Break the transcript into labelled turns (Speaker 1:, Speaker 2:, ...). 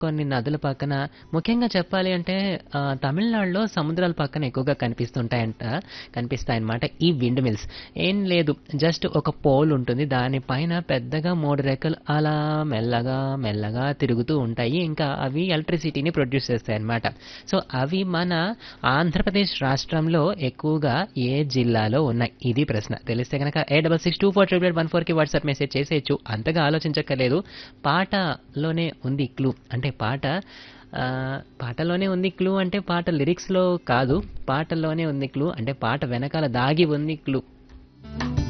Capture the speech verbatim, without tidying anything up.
Speaker 1: కొన్ని నదుల పక్కన ముఖ్యంగా చెప్పాలి అంటే ఆహ్, తమిళనాడులో సముద్రాల పక్కన ఎక్కువగా కనిపిస్తుంటాయంట కనిపిస్తాయన్నమాట ఈ విండ్ మిల్స్. ఏం లేదు జస్ట్ ఒక పోల్ ఉంటుంది. దానిపైన పెద్దగా మూడు రెక్కలు అలా మెల్లగా, మెల్లగా తిరుగుతూ ఉంటాయి. ఇంకా అవి ఎలక్ట్రిసిటీని ప్రొడ్యూస్ చేస్తాయన్నమాట. సో, అవి మన ఆంధ్రప్రదేశ్ రాష్ట్రంలో ఎక్కువగా ఏ జిల్లాలో ఉన్నాయి? ఇది ప్రశ్న. తెలిస్తే గనక eight double six two four triple eight one ఫోర్‌కి వాట్సాప్ మెసేజ్ చేసేయచ్చు. అంతగా ఆలోచించక్కర్లేదు. పాటలోనే ఉంది క్లూ. అంటే పాట ఆహ్, పాటలోనే ఉంది క్లూ అంటే పాట లిరిక్స్‌లో కాదు. పాటలోనే ఉంది క్లూ అంటే పాట వెనకాల దాగి ఉంది క్లూ.